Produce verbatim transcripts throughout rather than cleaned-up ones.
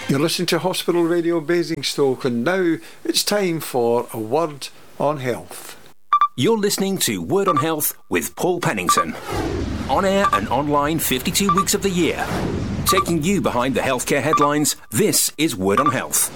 You're listening to Hospital Radio Basingstoke, and now it's time for a Word on Health. You're listening to Word on Health with Paul Pennington. On air and online fifty-two weeks of the year. Taking you behind the healthcare headlines, this is Word on Health.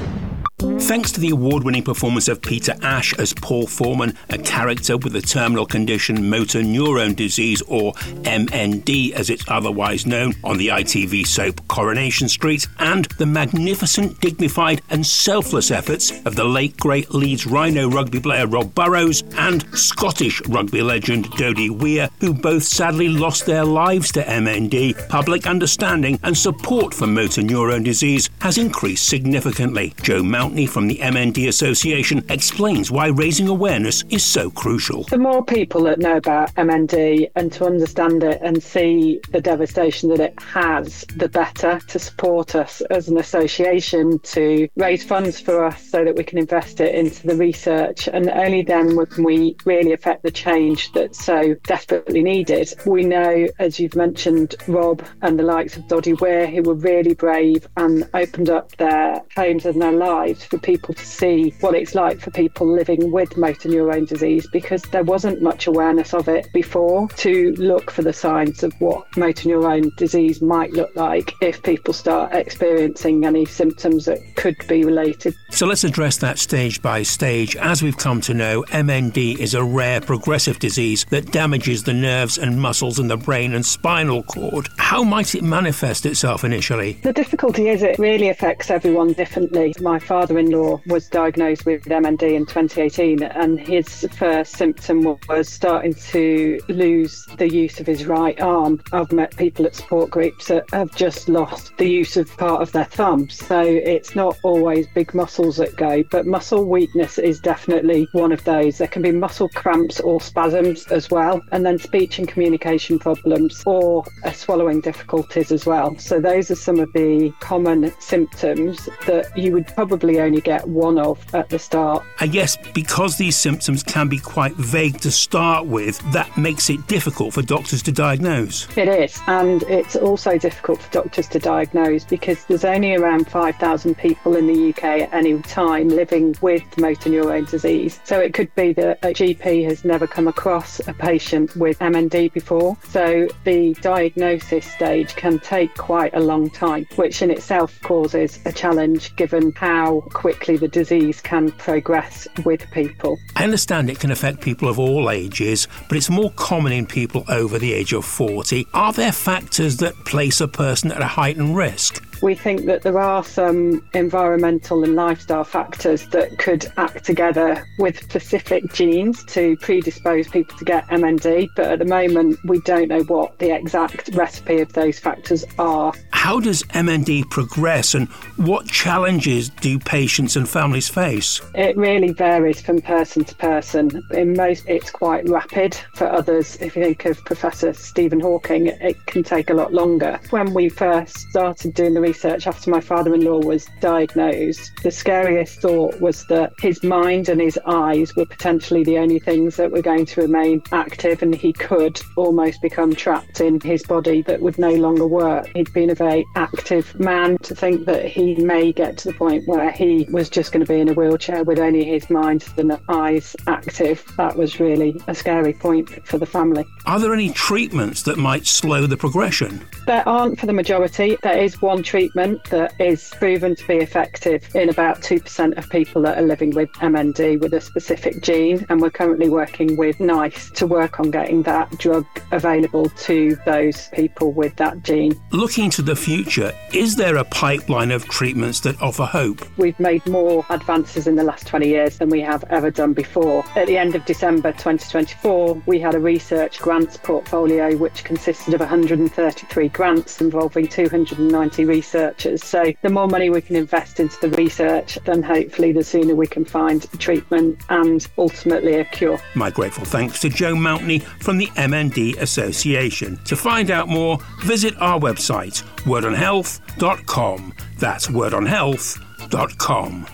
Thanks to the award-winning performance of Peter Ash as Paul Foreman, a character with the terminal condition motor neurone disease, or M N D as it's otherwise known, on the I T V soap Coronation Street, and the magnificent, dignified and selfless efforts of the late great Leeds Rhino rugby player Rob Burrows and Scottish rugby legend Dodie Weir, who both sadly lost their lives to M N D, public understanding and support for motor neurone disease has increased significantly. Joe Mountney from the M N D Association explains why raising awareness is so crucial. The more people that know about M N D and to understand it and see the devastation that it has, the better, to support us as an association to raise funds for us so that we can invest it into the research, and only then can we really affect the change that's so desperately needed. We know, as you've mentioned, Rob and the likes of Dodie Weir, who were really brave and opened up their homes and their lives for people to see what it's like for people living with motor neurone disease, because there wasn't much awareness of it before, to look for the signs of what motor neurone disease might look like if people start experiencing any symptoms that could be related. So let's address that stage by stage. As we've come to know, M N D is a rare progressive disease that damages the nerves and muscles in the brain and spinal cord. How might it manifest itself initially? The difficulty is it really affects everyone differently. My father-in-law was diagnosed with M N D in twenty eighteen, and his first symptom was starting to lose the use of his right arm. I've met people at support groups that have just lost the use of part of their thumb. So it's not always big muscles that go, but muscle weakness is definitely one of those. There can be muscle cramps or spasms as well, and then speech and communication problems or uh, swallowing difficulties as well. So those are some of the common symptoms that you would probably only get one of at the start. I guess because these symptoms can be quite vague to start with, that makes it difficult for doctors to diagnose. It is, and it's also difficult for doctors to diagnose because there's only around five thousand people in the U K at any time living with motor neurone disease. So it could be that a G P has never come across a patient with M N D before. So the diagnosis stage can take quite a long time, which in itself causes a challenge given how quickly the disease can progress with people. I understand it can affect people of all ages, but it's more common in people over the age of forty. Are there factors that place a person at a heightened risk? We think that there are some environmental and lifestyle factors that could act together with specific genes to predispose people to get M N D, but at the moment we don't know what the exact recipe of those factors are. How does M N D progress, and what challenges do patients and families face? It really varies from person to person. In most it's quite rapid. For others, if you think of Professor Stephen Hawking, it can take a lot longer. When we first started doing the research after my father-in-law was diagnosed, the scariest thought was that his mind and his eyes were potentially the only things that were going to remain active, and he could almost become trapped in his body that would no longer work. He'd been a very active man. To think that he may get to the point where he was just going to be in a wheelchair with only his mind and eyes active, that was really a scary point for the family. Are there any treatments that might slow the progression? There aren't for the majority. There is one treatment that is proven to be effective in about two percent of people that are living with M N D with a specific gene, and we're currently working with NICE to work on getting that drug available to those people with that gene. Looking to the future, is there a pipeline of treatments that offer hope? We've made more advances in the last twenty years than we have ever done before. At the end of December twenty twenty-four, we had a research grants portfolio which consisted of one hundred thirty-three grants involving two hundred ninety researchers. So the more money we can invest into the research, then hopefully the sooner we can find treatment and ultimately a cure. My grateful thanks to Joe Mountney from the M N D Association. To find out more, visit our website, word on health dot com. That's word on health dot com.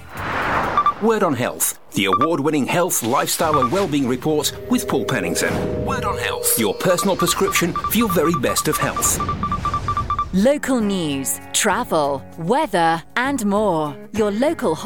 Word on Health, the award-winning health, lifestyle and wellbeing report with Paul Pennington. Word on Health, your personal prescription for your very best of health. Local news, travel, weather and more. Your local